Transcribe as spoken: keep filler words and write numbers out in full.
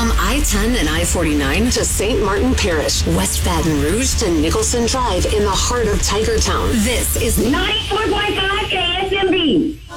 From I ten and I forty-nine to Saint Martin Parish, West Baton Rouge to Nicholson Drive in the heart of Tigertown. This is ninety-four point five K S M B.